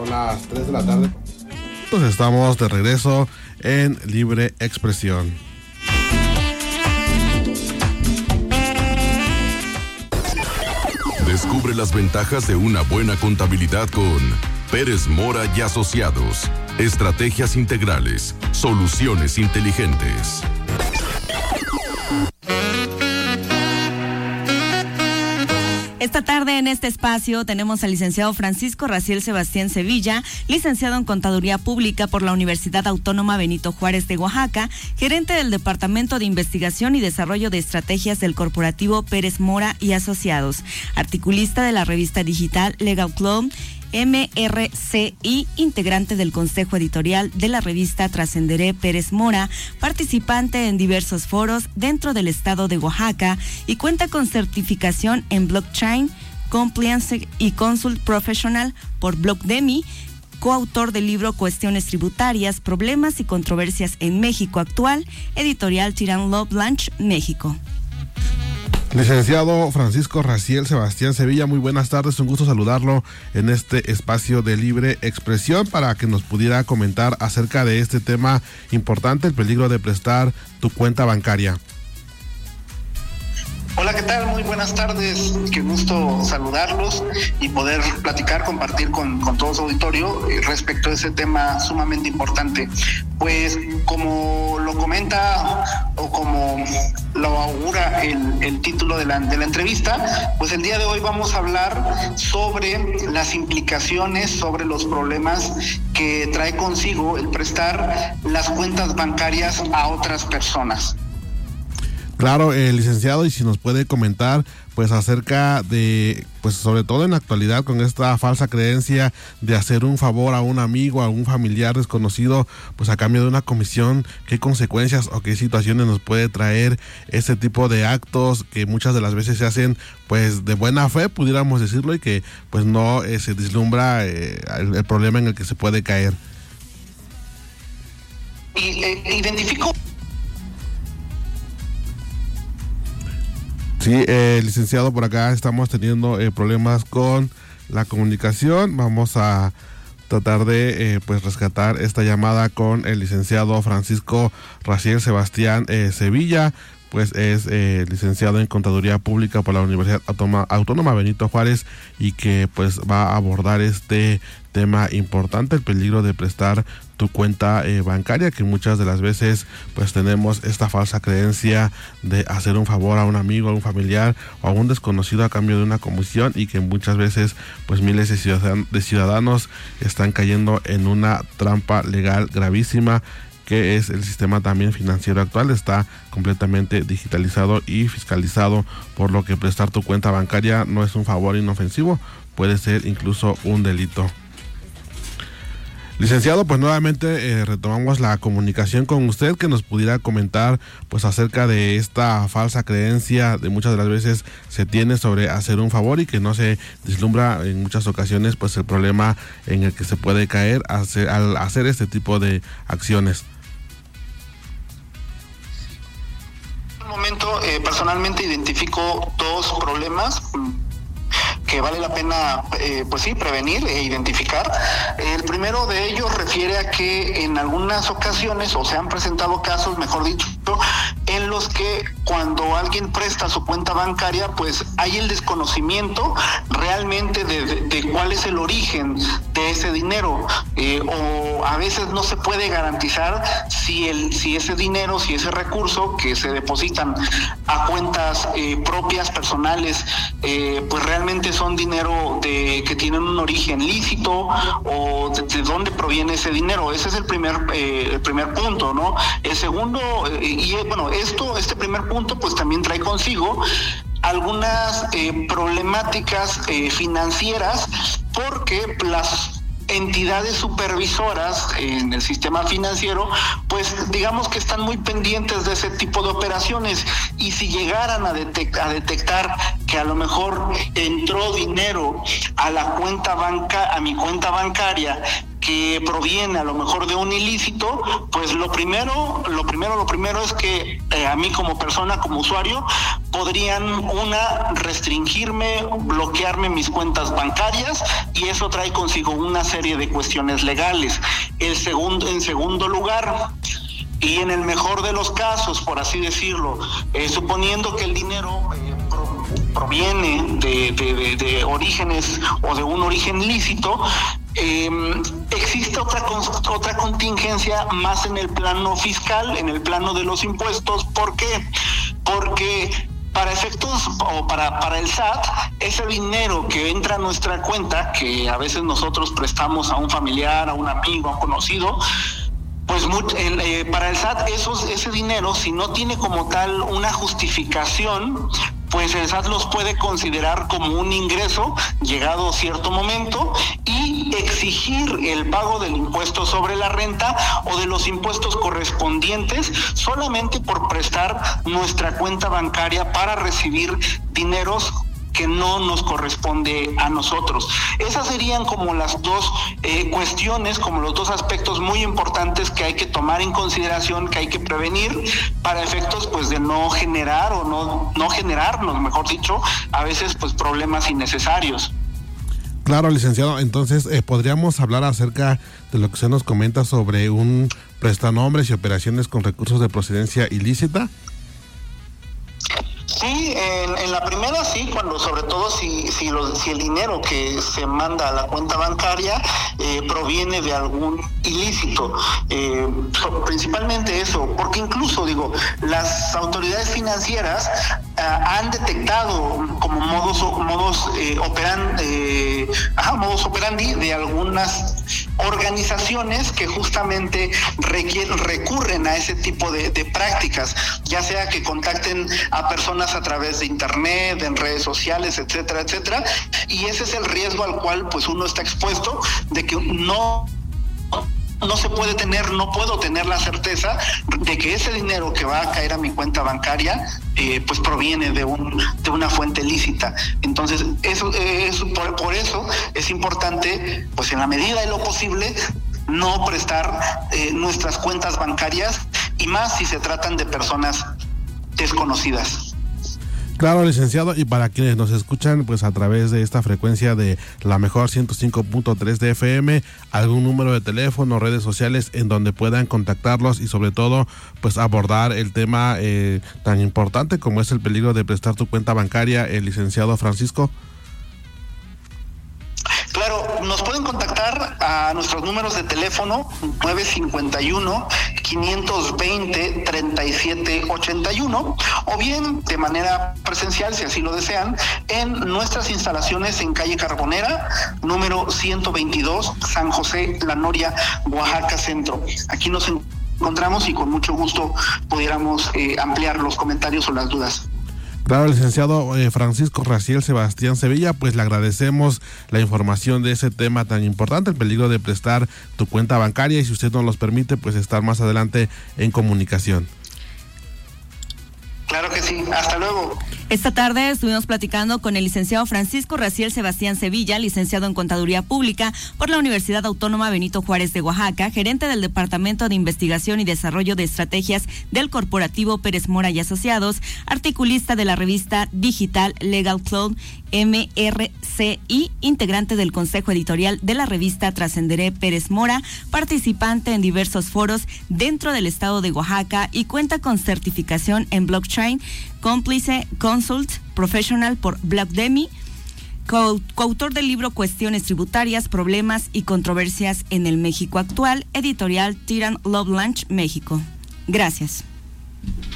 Son las 3 de la tarde. Pues estamos de regreso en Libre Expresión. Descubre las ventajas de una buena contabilidad con Pérez Mora y Asociados. Estrategias integrales, soluciones inteligentes. Esta tarde en este espacio tenemos al licenciado Francisco Raciel Sebastián Sevilla, licenciado en Contaduría Pública por la Universidad Autónoma Benito Juárez de Oaxaca, gerente del Departamento de Investigación y Desarrollo de Estrategias del corporativo Pérez Mora y Asociados, articulista de la revista digital Legal Club MRCI, integrante del Consejo Editorial de la revista Trascenderé Pérez Mora, participante en diversos foros dentro del estado de Oaxaca y cuenta con certificación en Blockchain, Compliance y Consult Professional por Blockdemy, coautor del libro Cuestiones Tributarias, Problemas y Controversias en México Actual, editorial Tirán Love Lunch, México. Licenciado Francisco Raciel Sebastián Sevilla, muy buenas tardes, un gusto saludarlo en este espacio de Libre Expresión para que nos pudiera comentar acerca de este tema importante, el peligro de prestar tu cuenta bancaria. Hola, ¿qué tal? Muy buenas tardes, qué gusto saludarlos y poder platicar, compartir con todo su auditorio respecto a ese tema sumamente importante. Pues como lo comenta o como lo augura el título de la entrevista, pues el día de hoy vamos a hablar sobre las implicaciones, sobre los problemas que trae consigo el prestar las cuentas bancarias a otras personas. Claro, licenciado, y si nos puede comentar pues acerca de, pues sobre todo en la actualidad con esta falsa creencia de hacer un favor a un amigo, a un familiar desconocido, pues a cambio de una comisión, ¿qué consecuencias o qué situaciones nos puede traer este tipo de actos que muchas de las veces se hacen pues de buena fe, pudiéramos decirlo, y que pues no se vislumbra el problema en el que se puede caer? Identifico. Sí, licenciado, por acá estamos teniendo problemas con la comunicación. Vamos a tratar de pues rescatar esta llamada con el licenciado Francisco Raciel Sebastián Sevilla, pues es licenciado en Contaduría Pública por la Universidad Autónoma Benito Juárez y que pues va a abordar este tema importante, el peligro de prestar tu cuenta bancaria, que muchas de las veces pues tenemos esta falsa creencia de hacer un favor a un amigo, a un familiar o a un desconocido a cambio de una comisión, y que muchas veces pues miles de ciudadanos están cayendo en una trampa legal gravísima, que es el sistema también financiero actual. Está completamente digitalizado y fiscalizado, por lo que prestar tu cuenta bancaria no es un favor inofensivo, puede ser incluso un delito. Licenciado, pues nuevamente retomamos la comunicación con usted, que nos pudiera comentar pues acerca de esta falsa creencia de muchas de las veces se tiene sobre hacer un favor y que no se vislumbra en muchas ocasiones pues el problema en el que se puede caer al hacer este tipo de acciones. En un momento personalmente identifico dos problemas que vale la pena pues sí, prevenir e identificar. El primero de ellos refiere a que en algunas ocasiones, o se han presentado casos, mejor dicho, en los que cuando alguien presta su cuenta bancaria, pues hay el desconocimiento realmente de cuál es el origen de ese dinero, o a veces no se puede garantizar si ese dinero, si ese recurso que se depositan a cuentas propias, personales, pues realmente son dinero que tienen un origen lícito, o de dónde proviene ese dinero. Ese es el primer punto, ¿no? El segundo, este primer punto pues también trae consigo algunas problemáticas financieras, porque las entidades supervisoras en el sistema financiero, pues digamos que están muy pendientes de ese tipo de operaciones, y si llegaran a detectar que a lo mejor entró dinero a mi cuenta bancaria que proviene a lo mejor de un ilícito, pues lo primero es que a mí como persona, como usuario, podrían restringirme, bloquearme mis cuentas bancarias, y eso trae consigo una serie de cuestiones legales. En segundo lugar, y en el mejor de los casos, por así decirlo, suponiendo que el dinero proviene de orígenes o de un origen lícito, existe otra contingencia más en el plano fiscal, en el plano de los impuestos. ¿Por qué? Porque para efectos o para el SAT, ese dinero que entra a nuestra cuenta, que a veces nosotros prestamos a un familiar, a un amigo, a un conocido, pues para el SAT ese dinero, si no tiene como tal una justificación, pues el SAT los puede considerar como un ingreso llegado cierto momento y exigir el pago del impuesto sobre la renta o de los impuestos correspondientes solamente por prestar nuestra cuenta bancaria para recibir dineros que no nos corresponde a nosotros. Esas serían como las dos cuestiones, como los dos aspectos muy importantes que hay que tomar en consideración, que hay que prevenir para efectos pues de no generar o no generarnos, mejor dicho, a veces pues problemas innecesarios. Claro, licenciado, entonces podríamos hablar acerca de lo que usted nos comenta sobre un prestanombres y operaciones con recursos de procedencia ilícita. Sí, en la primera sí, cuando sobre todo si el dinero que se manda a la cuenta bancaria proviene de algún ilícito, principalmente eso, porque incluso las autoridades financieras han detectado como modus operandi de algunas organizaciones que justamente recurren a ese tipo de prácticas, ya sea que contacten a personas a través de internet, en redes sociales, etcétera, y ese es el riesgo al cual pues uno está expuesto, de que no puedo tener la certeza de que ese dinero que va a caer a mi cuenta bancaria pues proviene de una fuente lícita. Entonces por eso es importante, pues en la medida de lo posible, no prestar nuestras cuentas bancarias, y más si se tratan de personas desconocidas. Claro, licenciado, y para quienes nos escuchan pues a través de esta frecuencia de la mejor 105.3 de FM, algún número de teléfono, redes sociales en donde puedan contactarlos y sobre todo pues abordar el tema tan importante como es el peligro de prestar tu cuenta bancaria, el licenciado Francisco. Claro, nos pueden contactar a nuestros números de teléfono 951-520-3781 o bien de manera presencial, si así lo desean, en nuestras instalaciones en calle Carbonera, número 122, San José, La Noria, Oaxaca Centro. Aquí nos encontramos y con mucho gusto pudiéramos ampliar los comentarios o las dudas. Claro, licenciado Francisco Raciel Sebastián Sevilla, pues le agradecemos la información de ese tema tan importante, el peligro de prestar tu cuenta bancaria, y si usted nos los permite, pues estar más adelante en comunicación. Claro que sí, hasta luego. Esta tarde estuvimos platicando con el licenciado Francisco Raciel Sebastián Sevilla, licenciado en Contaduría Pública por la Universidad Autónoma Benito Juárez de Oaxaca, gerente del Departamento de Investigación y Desarrollo de Estrategias del Corporativo Pérez Mora y Asociados, articulista de la revista digital Legal Cloud MRCI, integrante del Consejo Editorial de la revista Trascenderé Pérez Mora, participante en diversos foros dentro del estado de Oaxaca y cuenta con certificación en blockchain, cómplice Consult Professional por Blockdemy, coautor del libro Cuestiones Tributarias, Problemas y Controversias en el México Actual, editorial Tiran Love Lunch, México. Gracias.